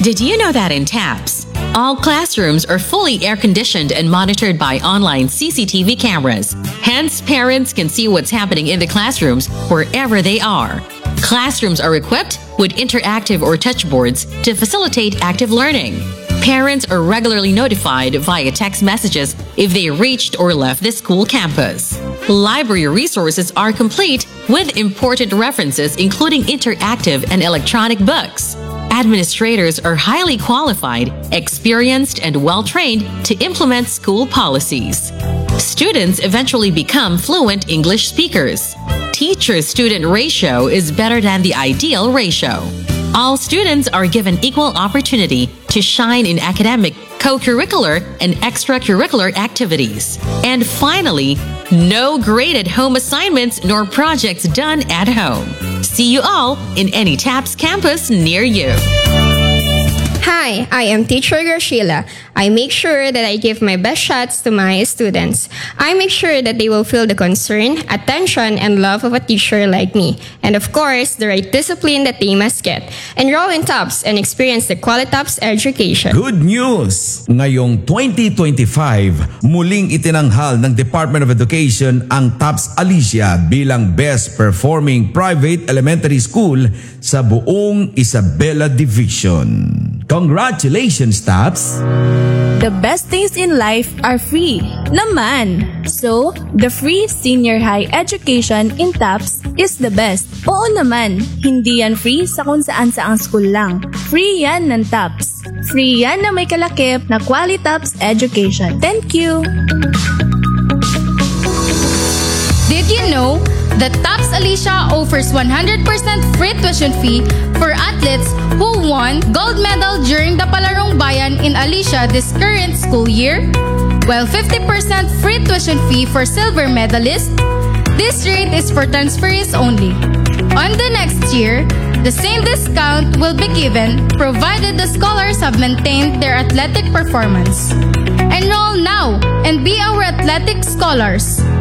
Did you know that in TAPS, all classrooms are fully air-conditioned and monitored by online CCTV cameras? Hence, parents can see what's happening in the classrooms wherever they are. Classrooms are equipped with interactive or touch boards to facilitate active learning. Parents are regularly notified via text messages if they reached or left the school campus. Library resources are complete with important references including interactive and electronic books. Administrators are highly qualified, experienced, and well-trained to implement school policies. Students eventually become fluent English speakers. Teacher-student ratio is better than the ideal ratio. All students are given equal opportunity to shine in academic, co-curricular, and extracurricular activities. And finally, no graded home assignments nor projects done at home. See you all in any TAPS campus near you. Hi, I am Teacher Graciela. I make sure that I give my best shots to my students. I make sure that they will feel the concern, attention, and love of a teacher like me. And of course, the right discipline that they must get. Enroll in TAPS and experience the Qualitops education. Good news! Ngayong 2025, muling itinanghal ng Department of Education ang TAPS Alicia bilang Best Performing Private Elementary School sa buong Isabela Division. Congratulations, TAPS! The best things in life are free naman. So, the free senior high education in TAPS is the best. Oo naman, hindi yan free sa kung saan-saang school lang. Free yan ng TAPS. Free yan na may kalakip na Qualitops education. Thank you! Did you know that TAPS Alicia offers 100% free tuition fee for athletes who won gold medal during the Palarong Bayan in Alicia this current school year? While 50% free tuition fee for silver medalists, this rate is for transferees only. On the next year, the same discount will be given provided the scholars have maintained their athletic performance. Enroll now and be our athletic scholars.